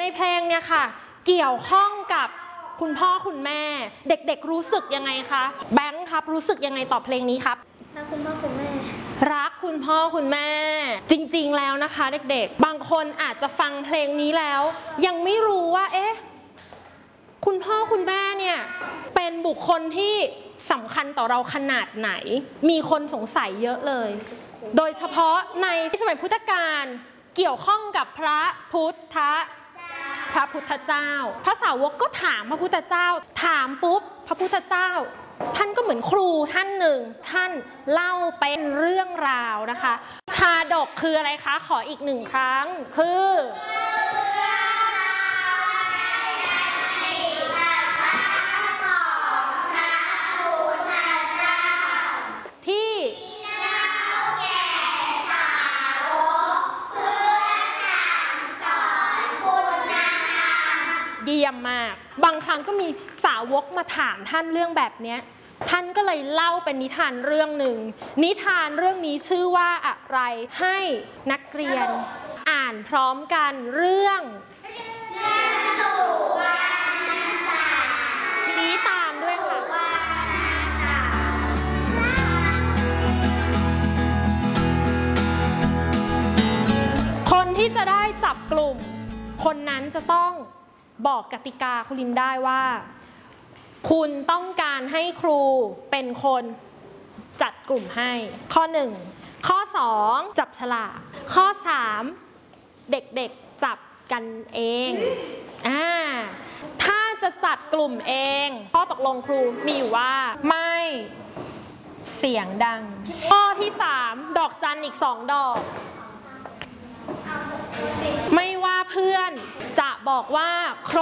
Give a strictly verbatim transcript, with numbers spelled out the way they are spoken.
เพลงเนี่ยค่ะเกี่ยวข้องกับคุณพ่อคุณแม่เด็กๆรู้สึกยังไงคะแบงค์ครับรู้สึกยังไงต่อเพลงนี้ครับรักคุณพ่อคุณแม่รักคุณพ่อคุณแม่จริงๆแล้วนะคะเด็กๆบางคนอาจจะฟังเพลงนี้แล้วยังไม่รู้ว่าเอ๊ะคุณพ่อคุณแม่เนี่ยเป็นบุคคลที่สำคัญต่อเราขนาดไหนมีคนสงสัยเยอะเลยโดยเฉพาะในสมัยพุทธกาลเกี่ยวข้องกับพระพุทธพระพุทธเจ้าพระสาวกก็ถามพระพุทธเจ้าถามปุ๊บพระพุทธเจ้าท่านก็เหมือนครูท่านหนึ่งท่านเล่าเป็นเรื่องราวนะคะชาดกคืออะไรคะขออีกหนึ่งครั้งคือที่เยี่ยมมากบางครั้งก็มีสาวกมาถามท่านเรื่องแบบนี้ท่านก็เลยเล่าเป็นนิทานเรื่องหนึ่งนิทานเรื่องนี้ชื่อว่าอะไรให้นักเรียนอ่านพร้อมกันเรื่องชี้ตามด้วยค่ะคนที่จะได้จับกลุ่มคนนั้นจะต้องบอกกติกาคุณลินได้ว่าคุณต้องการให้ครูเป็นคนจัดกลุ่มให้ข้อหนึ่งข้อสองจับฉลากข้อสามเด็กๆจับกันเองอ่าถ้าจะจัดกลุ่มเองข้อตกลงครูมีอยู่ว่าไม่เสียงดังข้อที่สามดอกจันอีกสองดอกไม่ว่าเพื่อนจะบอกว่าครบ